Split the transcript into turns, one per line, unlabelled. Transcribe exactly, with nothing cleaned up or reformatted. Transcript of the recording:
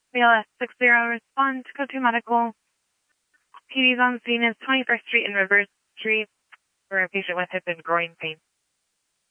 B L S six zero, respond to go to medical. P D's on scene is twenty-first Street and Rivers Street for a patient with hip and groin pain.